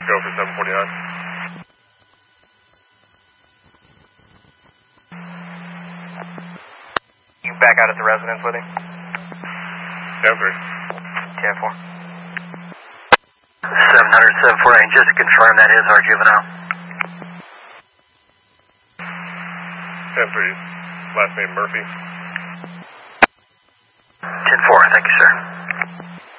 Go for 749. You back out at the residence with him? 10-3. 10-4. 700, 749, just to confirm that is our juvenile. 10-3. Last name Murphy. 10-4, thank you, sir.